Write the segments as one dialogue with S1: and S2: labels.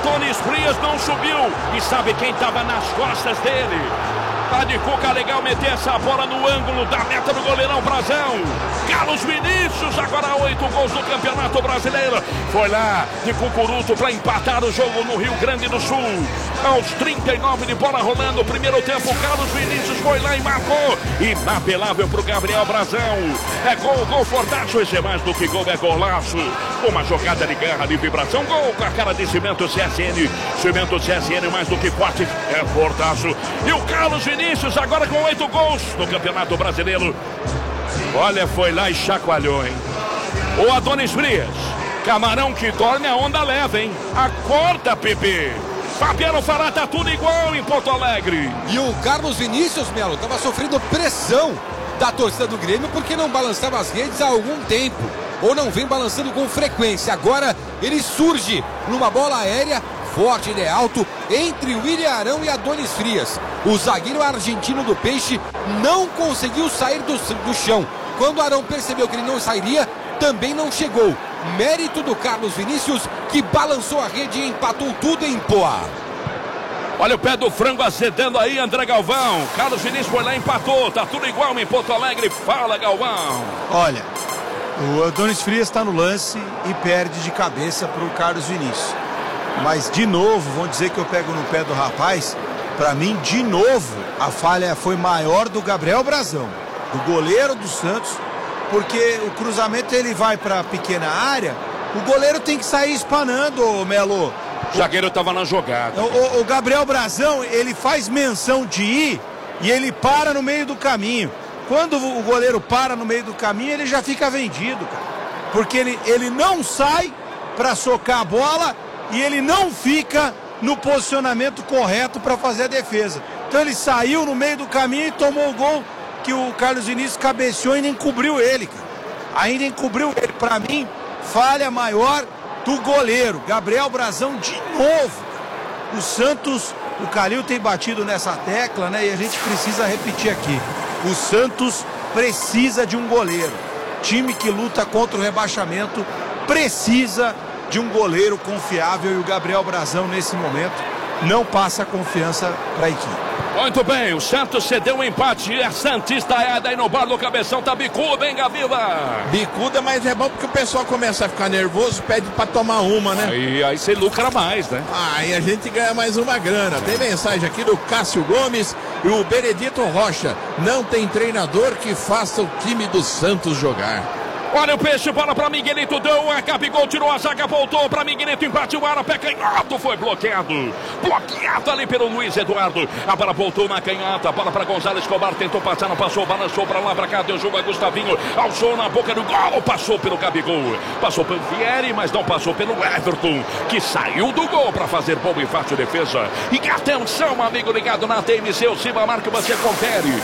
S1: Adonis Frias não subiu. E sabe quem estava nas costas dele? Tá de cuca legal meter essa bola no ângulo da meta do goleirão Brazão. Carlos Vinícius, agora 8 gols no Campeonato Brasileiro. Foi lá de cucuruto para empatar o jogo no Rio Grande do Sul. Aos 39 de bola rolando, primeiro tempo, Carlos Vinícius foi lá e marcou. Inapelável pro Gabriel Brazão. É gol fortaço, esse é mais do que gol, é golaço. Uma jogada de guerra, de vibração, gol com a cara de Cimento CSN. Cimento CSN mais do que forte, é fortaço. E o Carlos Vinícius agora com 8 gols no Campeonato Brasileiro. Olha, foi lá e chacoalhou, hein? O Adonis Frias, camarão que torne a onda leva, hein? Acorda, Pepe. Fabiano Fará, tá tudo igual em Porto Alegre.
S2: E o Carlos Vinícius, Melo, tava sofrendo pressão da torcida do Grêmio porque não balançava as redes há algum tempo, ou não vem balançando com frequência. Agora ele surge numa bola aérea forte, ele é alto, entre William Arão e Adonis Frias. O zagueiro argentino do Peixe não conseguiu sair do chão. Quando Arão percebeu que ele não sairia, também não chegou. Mérito do Carlos Vinícius, que balançou a rede e empatou tudo em Poá.
S1: Olha o pé do frango acendendo aí, André Galvão. Carlos Vinícius foi lá e empatou. Tá tudo igual em Porto Alegre. Fala, Galvão.
S3: Olha, o Adonis Frias está no lance e perde de cabeça para o Carlos Vinícius. Mas, de novo, vão dizer que eu pego no pé do rapaz. Para mim, de novo, a falha foi maior do Gabriel Brazão, do goleiro do Santos, porque o cruzamento ele vai para a pequena área, o goleiro tem que sair espanando, Melo.
S1: O zagueiro estava na jogada.
S3: O Gabriel Brazão, ele faz menção de ir e ele para no meio do caminho. Quando o goleiro para no meio do caminho, ele já fica vendido, cara. Porque ele não sai para socar a bola e ele não fica no posicionamento correto para fazer a defesa. Então ele saiu no meio do caminho e tomou o gol que o Carlos Vinícius cabeceou e ainda encobriu ele, cara. Ainda encobriu ele. Para mim, falha maior do goleiro, Gabriel Brazão, de novo. O Santos, o Calil tem batido nessa tecla, né? E a gente precisa repetir aqui. O Santos precisa de um goleiro. Time que luta contra o rebaixamento precisa de um goleiro confiável e o Gabriel Brazão, nesse momento, não passa confiança para a equipe.
S1: Muito bem, o Santos cedeu um empate. É Santista aí no bar do Cabeção, tá bicuda, hein, Gaviva?
S4: Bicuda, mas é bom porque o pessoal começa a ficar nervoso, pede pra tomar uma, né?
S1: Aí você lucra mais, né?
S4: Aí a gente ganha mais uma grana. Tem mensagem aqui do Cássio Gomes e o Benedito Rocha. Não tem treinador que faça o time do Santos jogar.
S1: Olha o Peixe, bola pra Miguelito, deu a Gabigol, tirou a zaga, voltou pra Miguelito, empate o ar, pé canhoto, foi bloqueado ali pelo Luiz Eduardo, a bola voltou na canhota, a bola pra Gonzalo Escobar, tentou passar, não passou, balançou pra lá, pra cá, deu jogo a Gustavinho, alçou na boca do gol, passou pelo Gabigol, passou pelo Vieri, mas não passou pelo Everton, que saiu do gol pra fazer boa e fácil defesa. E atenção, amigo ligado na TMC, o Cibamar que você confere,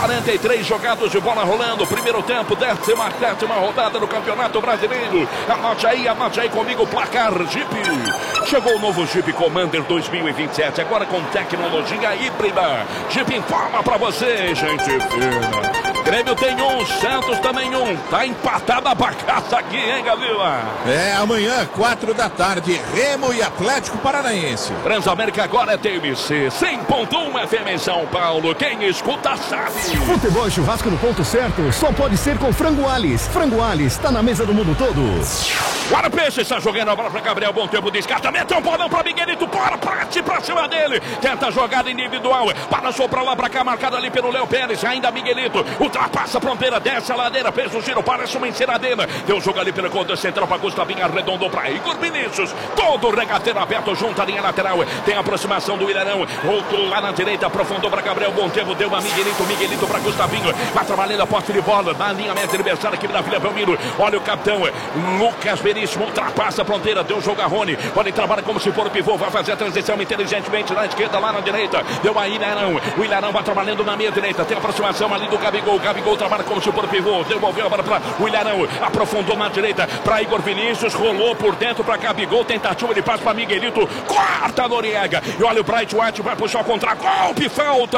S1: 43 jogados de bola rolando, primeiro tempo, 17ª rodada do Campeonato Brasileiro. Anote aí comigo o placar Jeep. Chegou o novo Jeep Commander 2027, agora com tecnologia híbrida. Jeep informa pra você, gente fina. Grêmio tem um, Santos também um. Tá empatada a bagaça aqui, hein, Gavila?
S4: É, amanhã, 4 da tarde, Remo e Atlético Paranaense.
S1: Transamérica agora é TMC, 100.1 FM em São Paulo. Quem escuta sabe.
S5: Futebol e churrasco no ponto certo só pode ser com Frango Alis. Frango Alis tá na mesa do mundo todo.
S1: Agora o Peixe está jogando a bola para Gabriel, bom tempo de descartamento, é um bolão para Miguelito, parte pra cima dele, tenta a jogada individual, balançou pra lá, pra cá, marcado ali pelo Léo Pérez, ainda Miguelito, ultrapassa a fronteira, desce a ladeira, fez o giro, parece uma enceradeira, deu jogo ali pela conta central para Gustavinho, arredondou para Igor Vinícius, todo o regateiro aberto, junto à linha lateral, tem a aproximação do Ilharão, voltou lá na direita, aprofundou para Gabriel, bom tempo, deu a Miguelito para Gustavinho, vai trabalhando a posse de bola, na linha média adversária aqui da Vila Belmiro, olha o capitão, Lucas Veríssimo, ultrapassa a fronteira, deu jogo a Rony, Rony trabalha como se for o pivô, vai fazer a transição inteligentemente na esquerda, lá na direita, deu a Ilharão, o Ilharão vai trabalhando na meia direita, tem a aproximação ali do Gabigol, Gabigol trabalha como se for o pivô, devolveu a bola para o Ilharão, aprofundou na direita, para Igor Vinícius, rolou por dentro para Gabigol, tentativa de passe para Miguelito, corta Noriega, e olha o Bright White, vai puxar o contra-golpe, falta!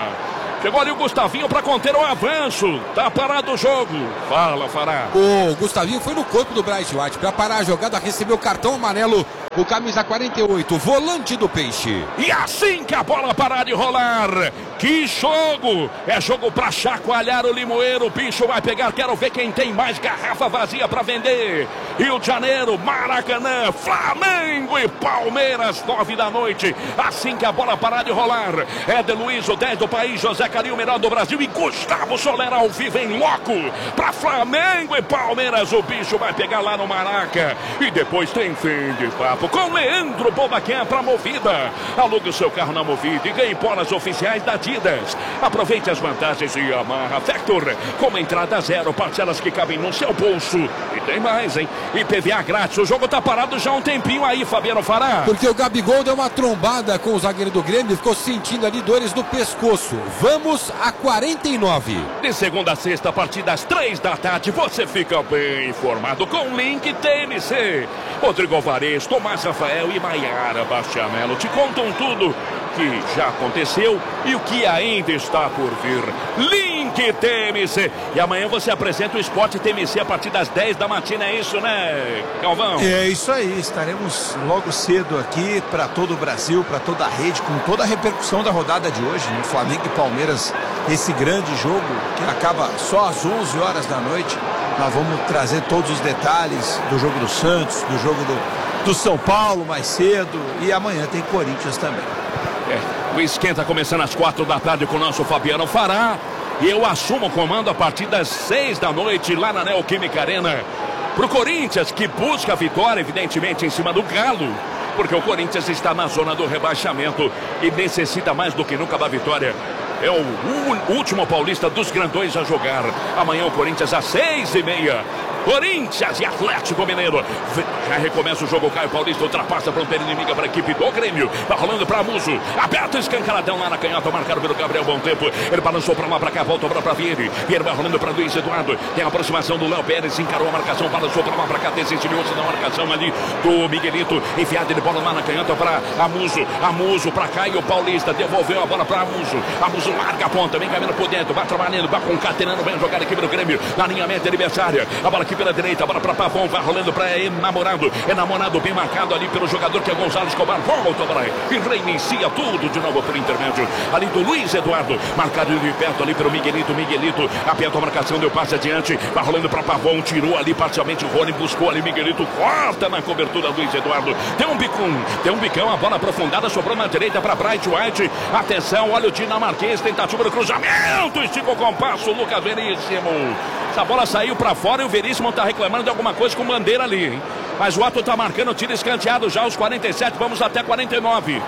S1: Chegou ali o Gustavinho para conter o avanço. Tá parado o jogo. Fala, Fará.
S2: O Gustavinho foi no corpo do Bright White para parar a jogada, recebeu o cartão amarelo. o camisa 48, volante do Peixe.
S1: E assim que a bola parar de rolar, que jogo! É jogo pra chacoalhar o limoeiro. O bicho vai pegar, quero ver quem tem mais garrafa vazia pra vender. Rio de Janeiro, Maracanã, Flamengo e Palmeiras, 9 da noite. Assim que a bola parar de rolar, Éder Luiz, o 10 do país, José Carinho, o melhor do Brasil, e Gustavo Soler ao vivo em loco. Pra Flamengo e Palmeiras, o bicho vai pegar lá no Maraca. E depois tem fim de papo com Leandro Bobaquém pra Movida. Alugue o seu carro na Movida e ganhe bolas oficiais da Adidas. Aproveite as vantagens de Yamaha Factor, com entrada zero, parcelas que cabem no seu bolso. E tem mais, hein? IPVA grátis. O jogo tá parado já há um tempinho aí, Fabiano Fará.
S2: Porque o Gabigol deu uma trombada com o zagueiro do Grêmio e ficou sentindo ali dores no pescoço. Vamos a 49.
S1: De segunda a sexta, a partir das 3 da tarde, você fica bem informado com o Link TMC. Rodrigo Alvarez, Tomás Rafael e Maiara Bastianello te contam tudo que já aconteceu e o que ainda está por vir. Link TMC. E amanhã você apresenta o Esporte TMC a partir das 10 da matina, é isso, né, Galvão?
S3: É isso aí, estaremos logo cedo aqui para todo o Brasil, para toda a rede, com toda a repercussão da rodada de hoje, no Flamengo e Palmeiras, esse grande jogo que acaba só às 11 horas da noite. Nós vamos trazer todos os detalhes do jogo do Santos, do jogo do São Paulo mais cedo, e amanhã tem Corinthians também.
S1: O esquenta começando às 4 da tarde com o nosso Fabiano Fará. E eu assumo o comando a partir das 6 da noite lá na Neoquímica Arena. Pro Corinthians, que busca a vitória, evidentemente, em cima do Galo. Porque o Corinthians está na zona do rebaixamento e necessita mais do que nunca da vitória. É o último paulista dos grandões a jogar. Amanhã o Corinthians às 6h30. Corinthians e Atlético Mineiro. Já recomeça o jogo. Caio Paulista ultrapassa a fronteira inimiga para a equipe do Grêmio. Tá rolando para Muso. Aberto, escancaradão lá na canhota. Marcado pelo Gabriel Bom Tempo. Ele balançou para lá, para cá. Volta para Vieira. Vieira vai rolando para Luiz Eduardo. Tem a aproximação do Léo Pérez. Encarou a marcação. Balançou para lá, para cá. Desistiu-se da marcação ali do Miguelito. Enfiado de bola lá na canhota para Amuso. Amuso para Caio Paulista. Devolveu a bola para Amuso. Amuso larga a ponta. Vem caminhando por dentro. Vai trabalhando. Vai concatenando. Vem jogar a equipe do Grêmio. Na linha média adversária. A bola aqui pela direita, a bola para Pavão, vai rolando para Enamorado. Enamorado bem marcado ali pelo jogador que é Gonzalo Escobar. Volta para aí e reinicia tudo de novo por intermédio ali do Luiz Eduardo. Marcado de perto ali pelo Miguelito. Miguelito aperta a marcação, deu passe adiante. Vai rolando para Pavão, tirou ali parcialmente o Rony, buscou ali Miguelito. Corta na cobertura Luiz Eduardo. Tem um bicão, a bola aprofundada, sobrou na direita para Bright White. Atenção, olha o dinamarquês, tentativa do cruzamento. Esticou com o passo, Lucas Veríssimo. Essa bola saiu para fora e o Veríssimo está reclamando de alguma coisa com bandeira ali, hein? Mas o Otto está marcando, tiro escanteado já aos 47, vamos até 49.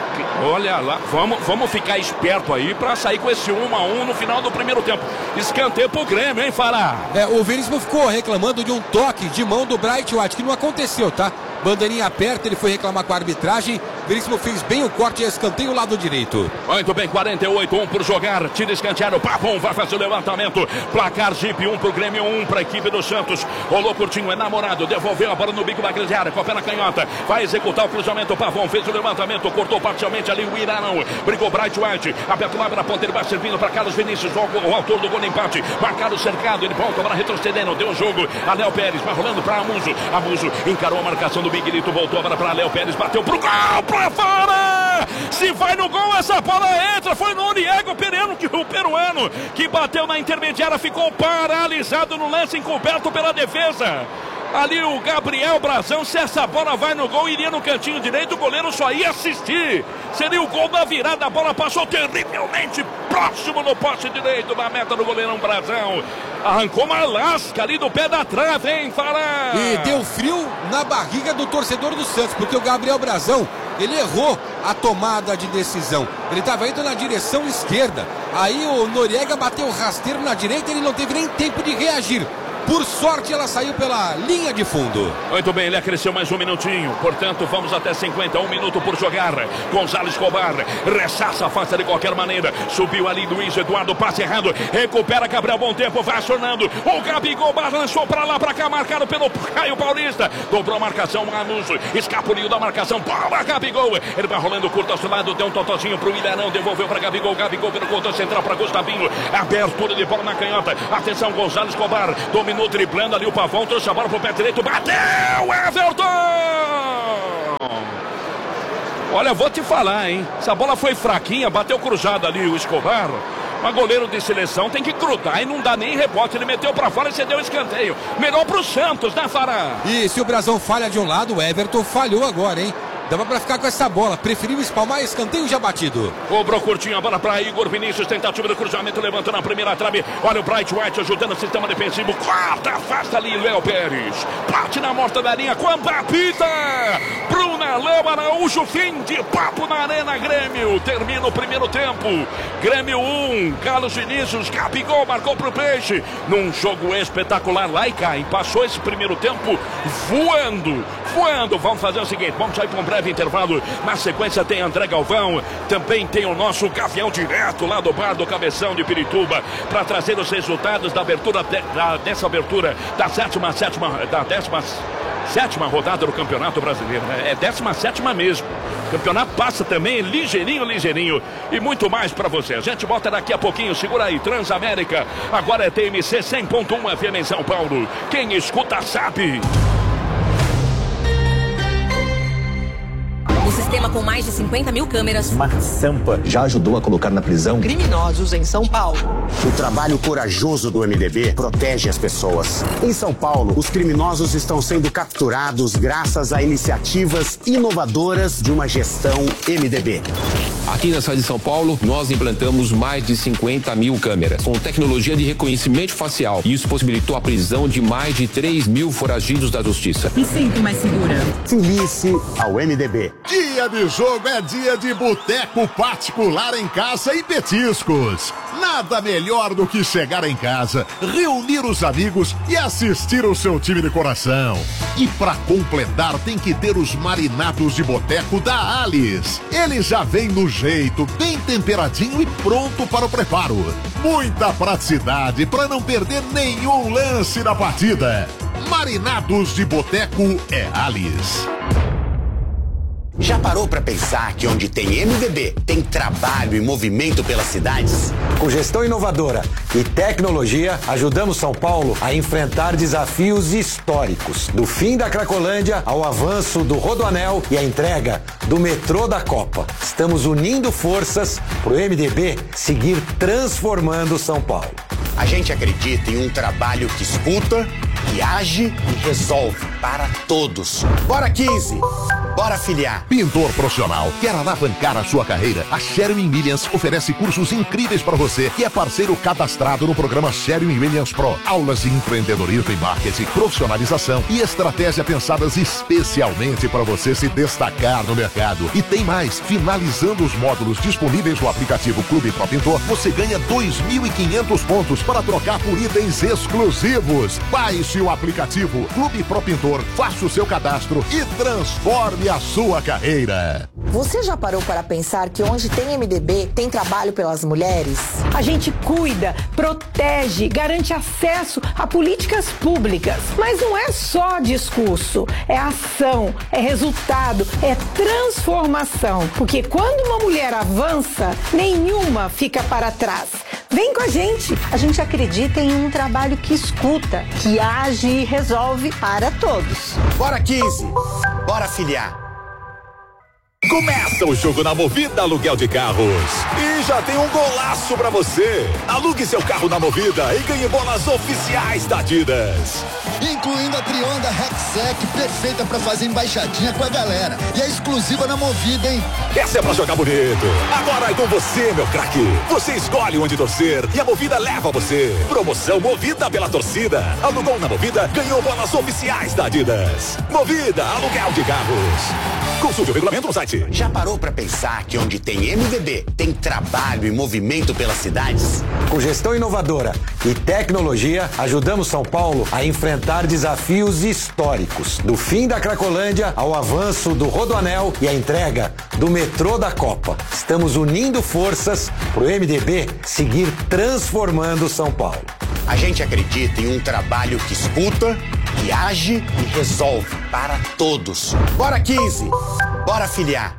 S1: Olha lá, vamos ficar esperto aí para sair com esse 1-1 no final do primeiro tempo. Escanteio pro Grêmio, hein, Fará?
S2: O Veríssimo ficou reclamando de um toque de mão do Bright White, que não aconteceu, tá? Bandeirinha aperta, ele foi reclamar com a arbitragem. Veríssimo fez bem o corte e escanteio lado direito.
S1: Muito bem, 48-1 por jogar. Tira escanteado, Pavão vai fazer o levantamento. Placar Jeep 1 pro Grêmio, 1 pra equipe do Santos. Rolou curtinho, Enamorado, devolveu a bola no bico da grande área, com a pé na canhota. Vai executar o cruzamento, Pavão fez o levantamento, cortou parcialmente ali o Irarão. Brigou Bright White, aperta lá na ponta, ele vai servindo para Carlos Vinícius, o autor do gol de empate. Marcado o cercado, ele volta para retrocedendo, deu o jogo. A Léo Pérez vai rolando para Amuso. Amuso encarou a marcação do Miguelito, voltou agora para Léo Pérez, bateu pro gol, pra fora! Se vai no gol, essa bola entra. Foi no Noriega, o peruano, que bateu na intermediária, ficou paralisado no lance, encoberto pela defesa. Ali o Gabriel Brazão, se essa bola vai no gol, iria no cantinho direito, o goleiro só ia assistir. Seria o gol da virada, a bola passou terrivelmente próximo no poste direito da meta do goleirão Brazão. Arrancou uma lasca ali do pé da trave, hein, Fará?
S2: E deu frio na barriga do torcedor do Santos, porque o Gabriel Brazão, ele errou a tomada de decisão. Ele estava indo na direção esquerda. Aí o Noriega bateu rasteiro na direita e ele não teve nem tempo de reagir. Por sorte, ela saiu pela linha de fundo.
S1: Muito bem, ele acresceu mais um minutinho. Portanto, vamos até 51 minutos por jogar. Gonzalo Escobar ressaça a face de qualquer maneira. Subiu ali Luiz Eduardo, passe errado. Recupera Gabriel Bom Tempo, vai acionando. O Gabigol balançou pra lá, pra cá, marcado pelo Caio Paulista. Dobrou a marcação, Anuso. Escapuliu da marcação, bola Gabigol. Ele vai rolando curto ao seu lado, deu um totozinho pro Ilharão, devolveu pra Gabigol. Gabigol pelo conta central pra Gustavinho. Abertura de bola na canhota. Atenção, Gonzalo Escobar. Dominou driblando ali o Pavão, trouxe a bola pro pé direito, bateu, Everton! Olha, vou te falar, hein? Essa bola foi fraquinha, bateu cruzada ali o Escobar. Mas goleiro de seleção tem que grudar e não dá nem rebote. Ele meteu pra fora e cedeu o escanteio. Melhor pro Santos, né, Fará?
S2: E se o Brasão falha de um lado, o Everton falhou agora, hein? Dava pra ficar com essa bola, preferiu espalmar, escanteio já batido.
S1: Cobrou curtinho a bola pra Igor Vinícius, tentativa de cruzamento, levantou na primeira trave. Olha o Bright White ajudando o sistema defensivo. Quarta, afasta ali Léo Pérez. Bate na morta da linha, quando apita. Brunelão Araújo, fim de papo na Arena Grêmio. Termina o primeiro tempo. Grêmio 1, Carlos Vinícius, Gabigol marcou pro Peixe. Num jogo espetacular lá e cá. Passou esse primeiro tempo voando. Vamos fazer o seguinte, vamos sair para um breve intervalo. Na sequência tem André Galvão, também tem o nosso Gavião direto lá do bar do Cabeção de Pirituba para trazer os resultados da abertura dessa abertura da 17ª rodada do Campeonato Brasileiro, né? É 17ª mesmo. O campeonato passa também ligeirinho e muito mais para você. A gente volta daqui a pouquinho, segura aí, Transamérica. Agora é TMC 100.1 FM em São Paulo. Quem escuta sabe.
S6: Um sistema com mais de 50 mil câmeras.
S7: Uma sampa já ajudou a colocar na prisão
S6: criminosos em São Paulo.
S7: O trabalho corajoso do MDB protege as pessoas. Em São Paulo, os criminosos estão sendo capturados graças a iniciativas inovadoras de uma gestão MDB.
S8: Aqui na cidade de São Paulo, nós implantamos mais de 50 mil câmeras, com tecnologia de reconhecimento facial. Isso possibilitou a prisão de mais de 3 mil foragidos da justiça.
S6: Me sinto mais segura.
S7: Filie-se ao MDB.
S9: Dia de jogo é dia de boteco particular em casa e petiscos. Nada melhor do que chegar em casa, reunir os amigos e assistir o seu time de coração. E para completar tem que ter os marinados de boteco da Alice. Ele já vem no jeito, bem temperadinho e pronto para o preparo. Muita praticidade para não perder nenhum lance da partida. Marinados de boteco é Alice.
S7: Já parou para pensar que onde tem MDB, tem trabalho e movimento pelas cidades?
S10: Com gestão inovadora e tecnologia, ajudamos São Paulo a enfrentar desafios históricos. Do fim da Cracolândia ao avanço do Rodoanel e a entrega do metrô da Copa. Estamos unindo forças para o MDB seguir transformando São Paulo.
S7: A gente acredita em um trabalho que escuta, que age e resolve para todos. Bora 15! Bora filiar!
S9: Pintor profissional, quer alavancar a sua carreira? A Sherwin Williams oferece cursos incríveis para você, que é parceiro cadastrado no programa Sherwin Williams Pro. Aulas de empreendedorismo e marketing, profissionalização e estratégia pensadas especialmente para você se destacar no mercado. E tem mais, finalizando os módulos disponíveis no aplicativo Clube Pro Pintor, você ganha 2.500 pontos para trocar por itens exclusivos. Baixe o aplicativo Clube Pro Pintor, faça o seu cadastro e transforme a sua carreira.
S11: Você já parou para pensar que onde tem MDB, tem trabalho pelas mulheres?
S12: A gente cuida, protege, garante acesso a políticas públicas. Mas não é só discurso, é ação, é resultado, é transformação. Porque quando uma mulher avança, nenhuma fica para trás. Vem com a gente acredita em um trabalho que escuta, que age e resolve para todos.
S7: Bora 15, bora filiar.
S13: Começa o jogo na Movida Aluguel de Carros. E já tem um golaço pra você. Alugue seu carro na Movida e ganhe bolas oficiais da Adidas.
S14: Incluindo a Trionda Rexec, perfeita pra fazer embaixadinha com a galera. E é exclusiva na Movida, hein?
S13: Essa é pra jogar bonito. Agora é com você, meu craque. Você escolhe onde torcer e a Movida leva você. Promoção Movida pela torcida. Alugou na Movida, ganhou bolas oficiais da Adidas. Movida Aluguel de Carros. Consulte o regulamento no site.
S7: Já parou para pensar que onde tem MDB, tem trabalho e movimento pelas cidades?
S10: Com gestão inovadora e tecnologia, ajudamos São Paulo a enfrentar desafios históricos. Do fim da Cracolândia ao avanço do Rodoanel e a entrega do metrô da Copa. Estamos unindo forças para o MDB seguir transformando São Paulo.
S7: A gente acredita em um trabalho que escuta, que age e resolve para todos. Bora 15! Bora filiar!